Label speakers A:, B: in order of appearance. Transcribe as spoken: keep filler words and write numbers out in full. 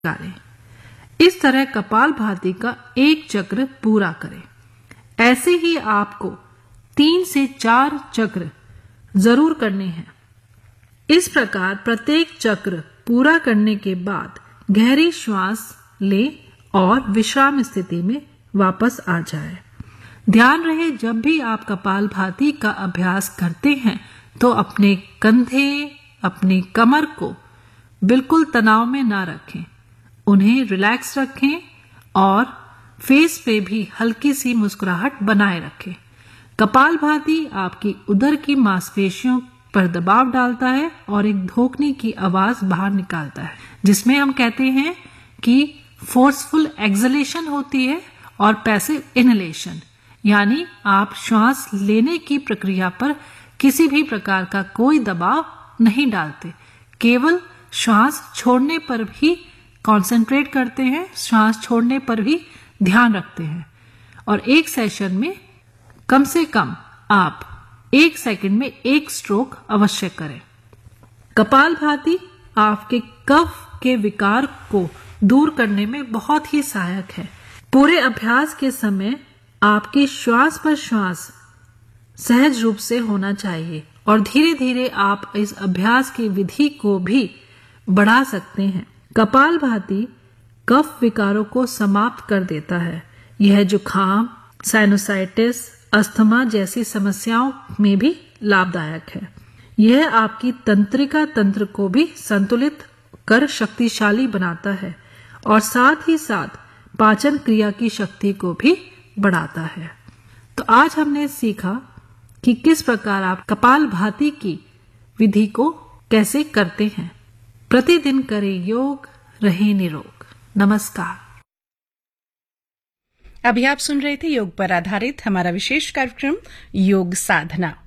A: करें। इस तरह कपालभाति का एक चक्र पूरा करें। ऐसे ही आपको तीन से चार चक्र जरूर करने हैं। इस प्रकार प्रत्येक चक्र पूरा करने के बाद गहरी श्वास ले और विश्राम स्थिति में वापस आ जाए। ध्यान रहे, जब भी आप कपालभाति का अभ्यास करते हैं तो अपने कंधे, अपनी कमर को बिल्कुल तनाव में ना रखें, उन्हें रिलैक्स रखें और फेस पे भी हल्की सी मुस्कुराहट बनाए रखें। कपालभाति आपकी उदर की मांसपेशियों पर दबाव डालता है और एक धोखने की आवाज बाहर निकालता है, जिसमें हम कहते हैं कि फोर्सफुल एक्सलेशन होती है और पैसिव इनहेलेशन, यानी आप श्वास लेने की प्रक्रिया पर किसी भी प्रकार का कोई दबाव नहीं डालते, केवल श्वास छोड़ने पर भी कंसंट्रेट करते हैं, श्वास छोड़ने पर भी ध्यान रखते हैं। और एक सेशन में कम से कम आप एक सेकंड में एक स्ट्रोक अवश्य करें। कपालभाति आपके कफ के विकार को दूर करने में बहुत ही सहायक है। पूरे अभ्यास के समय आपकी श्वास पर श्वास सहज रूप से होना चाहिए और धीरे धीरे आप इस अभ्यास की विधि को भी बढ़ा सकते हैं। कपालभाति कफ विकारों को समाप्त कर देता है। यह जुखाम, साइनोसाइटिस, अस्थमा जैसी समस्याओं में भी लाभदायक है। यह आपकी तंत्रिका तंत्र को भी संतुलित कर शक्तिशाली बनाता है और साथ ही साथ पाचन क्रिया की शक्ति को भी बढ़ाता है। तो आज हमने सीखा कि किस प्रकार आप कपालभाति की विधि को कैसे करते हैं। प्रतिदिन करें योग, रहें निरोग। नमस्कार।
B: अभी आप सुन रहे थे योग पर आधारित हमारा विशेष कार्यक्रम योग साधना।